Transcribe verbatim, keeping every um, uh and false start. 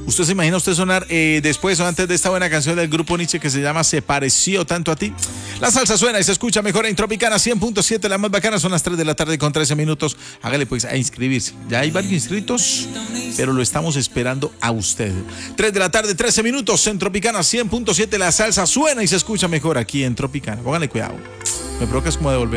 ¿Usted se imagina usted sonar eh, después o antes de esta buena canción del grupo Nietzsche que se llama Se pareció tanto a ti? La salsa suena y se escucha mejor en Tropicana cien punto siete, la más bacana. Son las tres de la tarde con trece minutos. Hágale pues a inscribirse. Ya hay varios inscritos, pero lo estamos esperando a usted. tres de la tarde, trece minutos en Tropicana cien punto siete. La salsa suena y se escucha mejor aquí en Tropicana. Pónganle cuidado. Me provoca es como devolver.